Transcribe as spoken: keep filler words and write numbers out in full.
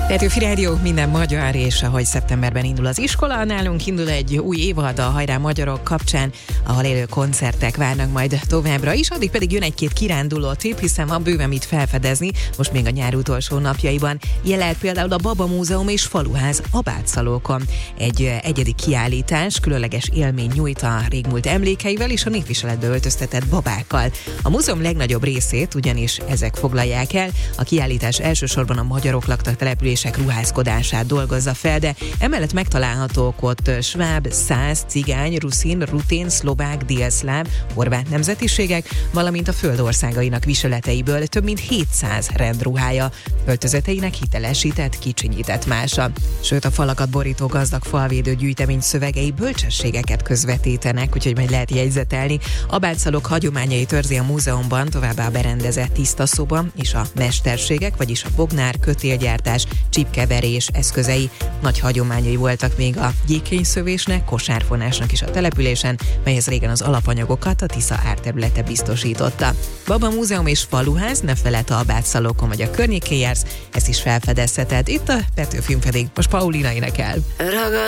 Petőfi Rádió, minden magyar, és ahogy szeptemberben indul az iskola, nálunk indul egy új évad a Hajrá Magyarok kapcsán, ahol élő koncertek várnak majd továbbra is, addig pedig jön egy-két kiránduló trip, hiszen van bőven mit felfedezni, most még a nyár utolsó napjaiban. Ilyen lehet például a Baba Múzeum és Faluház a Bátszalókon. Egy egyedi kiállítás, különleges élmény nyújt a régmúlt emlékeivel és a népviseletbe öltöztetett babákkal. A múzeum legnagyobb részét ugyanis ezek foglalják el, a kiállítás elsősorban a magyarok laktak település ruházkodását dolgozza fel, de emellett megtalálhatók ott sváb, szász, cigány, ruszin, rutén, szlovák, délszláv, horvát nemzetiségek, valamint a föld országainak viseleteiből több mint hétszáz rendruhája, öltözeteinek hitelesített, kicsinyített mása. Sőt, a falakat borító gazdag falvédő gyűjtemény szövegei bölcsességeket közvetítenek, úgyhogy majd lehet jegyzetelni. A Bátszalók hagyományait őrzi a múzeumban, továbbá a berendezett tisztaszoba és a mesterségek, vagyis a bognár, kötélgyártás, csipkeverés eszközei. Nagy hagyományai voltak még a gyékényszövésnek, kosárfonásnak is a településen, melyhez régen az alapanyagokat a Tisza árterülete biztosította. Baba Múzeum és Faluház, ne feled, ha a Bátszalókon vagy a környékén jársz, ezt is felfedezheted. Itt a Petőfin pedig most Paulina énekel. Ragad